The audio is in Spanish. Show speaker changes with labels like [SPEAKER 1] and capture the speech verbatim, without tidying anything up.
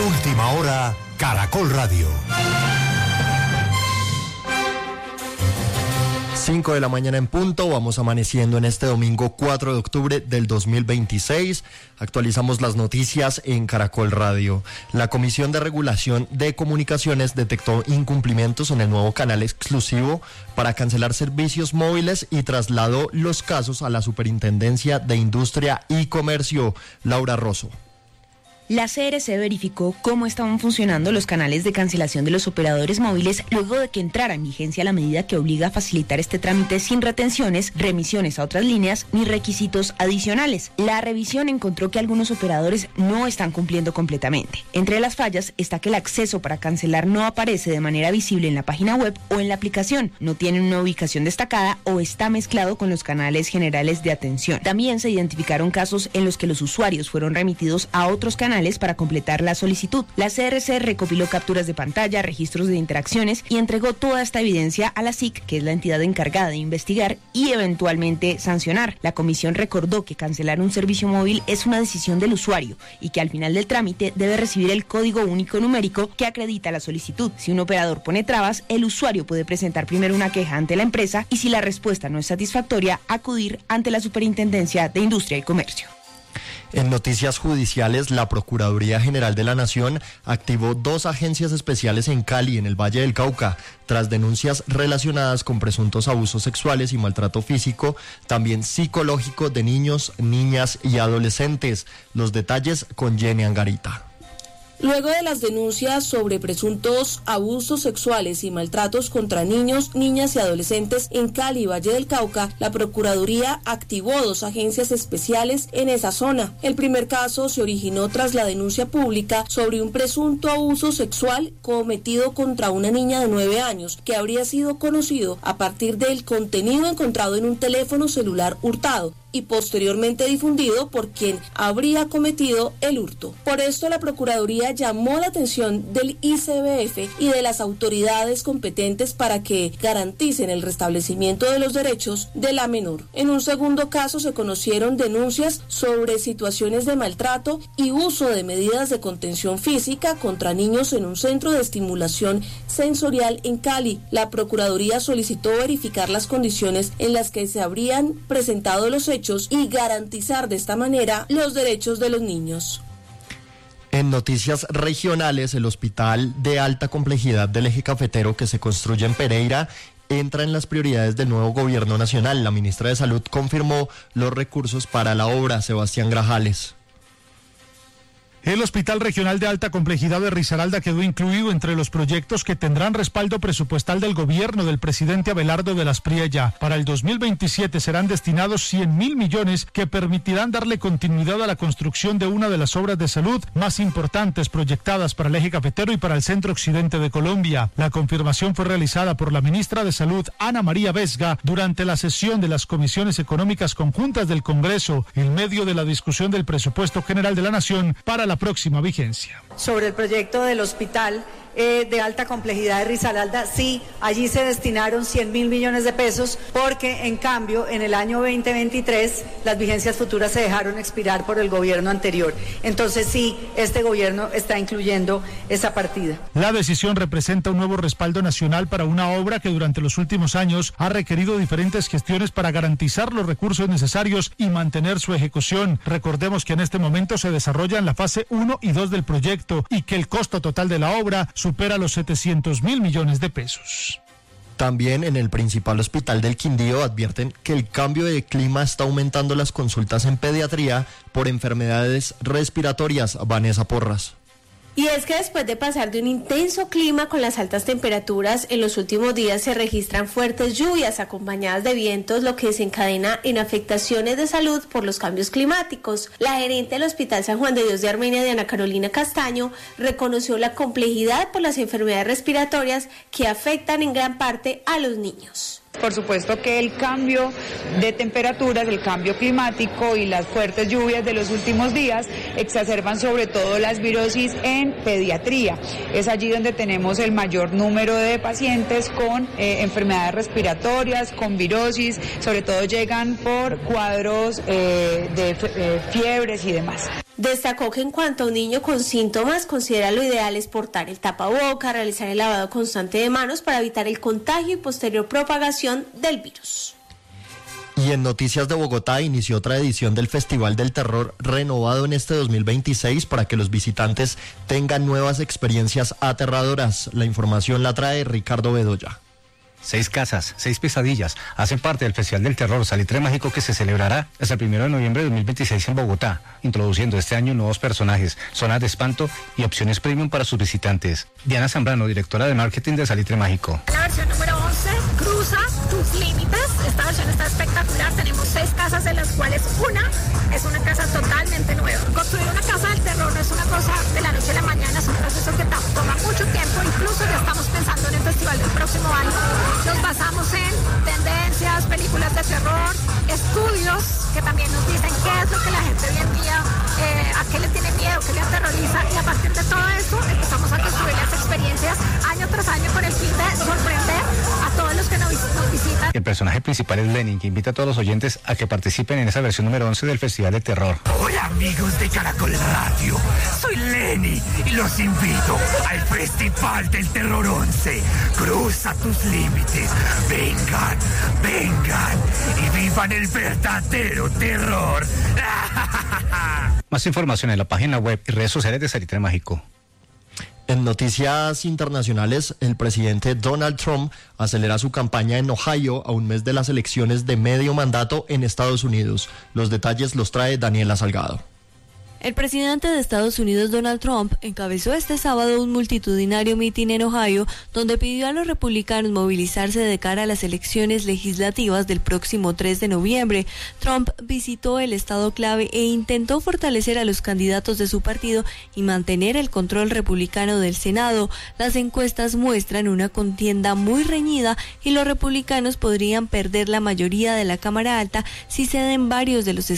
[SPEAKER 1] Última hora, Caracol Radio.
[SPEAKER 2] cinco de la mañana en punto, vamos amaneciendo en este domingo cuatro de octubre del dos mil veintiséis. Actualizamos las noticias en Caracol Radio. La Comisión de Regulación de Comunicaciones detectó incumplimientos en el nuevo canal exclusivo para cancelar servicios móviles y trasladó los casos a la Superintendencia de Industria y Comercio. Laura Rosso.
[SPEAKER 3] La C R C verificó cómo estaban funcionando los canales de cancelación de los operadores móviles luego de que entrara en vigencia la medida que obliga a facilitar este trámite sin retenciones, remisiones a otras líneas ni requisitos adicionales. La revisión encontró que algunos operadores no están cumpliendo completamente. Entre las fallas está que el acceso para cancelar no aparece de manera visible en la página web o en la aplicación, no tiene una ubicación destacada o está mezclado con los canales generales de atención. También se identificaron casos en los que los usuarios fueron remitidos a otros canales para completar la solicitud. La C R C recopiló capturas de pantalla, registros de interacciones y entregó toda esta evidencia a la S I C, que es la entidad encargada de investigar y eventualmente sancionar. La comisión recordó que cancelar un servicio móvil es una decisión del usuario y que al final del trámite debe recibir el código único numérico que acredita la solicitud. Si un operador pone trabas, el usuario puede presentar primero una queja ante la empresa y si la respuesta no es satisfactoria, acudir ante la Superintendencia de Industria y Comercio.
[SPEAKER 2] En noticias judiciales, la Procuraduría General de la Nación activó dos agencias especiales en Cali, en el Valle del Cauca, tras denuncias relacionadas con presuntos abusos sexuales y maltrato físico, también psicológico de niños, niñas y adolescentes. Los detalles con Jenny Angarita.
[SPEAKER 4] Luego de las denuncias sobre presuntos abusos sexuales y maltratos contra niños, niñas y adolescentes en Cali y Valle del Cauca, la Procuraduría activó dos agencias especiales en esa zona. El primer caso se originó tras la denuncia pública sobre un presunto abuso sexual cometido contra una niña de nueve años, que habría sido conocido a partir del contenido encontrado en un teléfono celular hurtado y posteriormente difundido por quien habría cometido el hurto. Por esto la Procuraduría llamó la atención del I C B F y de las autoridades competentes para que garanticen el restablecimiento de los derechos de la menor. En un segundo caso se conocieron denuncias sobre situaciones de maltrato y uso de medidas de contención física contra niños en un centro de estimulación sensorial en Cali. La Procuraduría solicitó verificar las condiciones en las que se habrían presentado los hechos y garantizar de esta manera los derechos de los niños.
[SPEAKER 2] En noticias regionales, el hospital de alta complejidad del eje cafetero que se construye en Pereira entra en las prioridades del nuevo gobierno nacional. La ministra de Salud confirmó los recursos para la obra. Sebastián Grajales.
[SPEAKER 5] El Hospital Regional de Alta Complejidad de Risaralda quedó incluido entre los proyectos que tendrán respaldo presupuestal del gobierno del presidente Abelardo de las Priella. Para el dos mil veintisiete serán destinados cien mil millones que permitirán darle continuidad a la construcción de una de las obras de salud más importantes proyectadas para el eje cafetero y para el centro occidente de Colombia. La confirmación fue realizada por la ministra de Salud, Ana María Vesga, durante la sesión de las comisiones económicas conjuntas del Congreso, en medio de la discusión del presupuesto general de la Nación para la próxima vigencia.
[SPEAKER 6] Sobre el proyecto del hospital eh, de alta complejidad de Risaralda, sí, allí se destinaron cien mil millones de pesos, porque en cambio en el año veinte veintitrés las vigencias futuras se dejaron expirar por el gobierno anterior. Entonces sí, este gobierno está incluyendo esa partida.
[SPEAKER 5] La decisión representa un nuevo respaldo nacional para una obra que durante los últimos años ha requerido diferentes gestiones para garantizar los recursos necesarios y mantener su ejecución. Recordemos que en este momento se desarrolla en la fase uno y dos del proyecto y que el costo total de la obra supera los setecientos mil millones de pesos.
[SPEAKER 2] También en el principal hospital del Quindío advierten que el cambio de clima está aumentando las consultas en pediatría por enfermedades respiratorias. Vanessa Porras.
[SPEAKER 7] Y es que después de pasar de un intenso clima con las altas temperaturas, en los últimos días se registran fuertes lluvias acompañadas de vientos, lo que desencadena en afectaciones de salud por los cambios climáticos. La gerente del Hospital San Juan de Dios de Armenia, Diana Carolina Castaño, reconoció la complejidad por las enfermedades respiratorias que afectan en gran parte a los niños.
[SPEAKER 8] Por supuesto que el cambio de temperaturas, el cambio climático y las fuertes lluvias de los últimos días exacerban sobre todo las virosis en pediatría. Es allí donde tenemos el mayor número de pacientes con eh, enfermedades respiratorias, con virosis, sobre todo llegan por cuadros eh, de eh, fiebres y demás.
[SPEAKER 7] Destacó que en cuanto a un niño con síntomas, considera lo ideal es portar el tapaboca, realizar el lavado constante de manos para evitar el contagio y posterior propagación del virus.
[SPEAKER 2] Y en Noticias de Bogotá inició otra edición del Festival del Terror renovado en este dos mil veintiséis para que los visitantes tengan nuevas experiencias aterradoras. La información la trae Ricardo Bedoya.
[SPEAKER 9] Seis casas, seis pesadillas, hacen parte del Festival del Terror Salitre Mágico que se celebrará hasta el primero de noviembre de dos mil veintiséis en Bogotá, introduciendo este año nuevos personajes, zonas de espanto y opciones premium para sus visitantes. Diana Zambrano, directora de marketing de Salitre Mágico.
[SPEAKER 10] La versión número once, Cruza tus límites. Esta versión está espectacular. Tenemos seis casas, de las cuales una es una casa totalmente nueva. Construir una casa del terror no es una cosa de la noche a la mañana, es un proceso que toma mucho tiempo. Incluso ya estamos pensando en el festival del próximo año. Nos basamos en tendencias, películas de terror, estudios que también nos dicen qué es lo que la gente hoy en día, eh, a qué le tiene miedo, qué le aterroriza, y a partir de todo eso empezamos a construir las experiencias año tras año con el fin de sorprender a todos los que nos, nos visitan.
[SPEAKER 9] El personaje principal es Lenny, que invita a todos los oyentes a que participen en esa versión número once del Festival de Terror.
[SPEAKER 11] Hola amigos de Caracol Radio, soy Lenny y los invito al Festival del Terror once. Cruza tus límites, vengan, vengan y vivan el verdadero terror.
[SPEAKER 9] Más información en la página web y redes sociales de Salitre Mágico.
[SPEAKER 2] En noticias internacionales, el presidente Donald Trump acelera su campaña en Ohio a un mes de las elecciones de medio mandato en Estados Unidos. Los detalles los trae Daniela Salgado.
[SPEAKER 12] El presidente de Estados Unidos, Donald Trump, encabezó este sábado un multitudinario mitin en Ohio, donde pidió a los republicanos movilizarse de cara a las elecciones legislativas del próximo tres de noviembre. Trump visitó el estado clave e intentó fortalecer a los candidatos de su partido y mantener el control republicano del Senado. Las encuestas muestran una contienda muy reñida y los republicanos podrían perder la mayoría de la Cámara Alta si ceden varios de los estados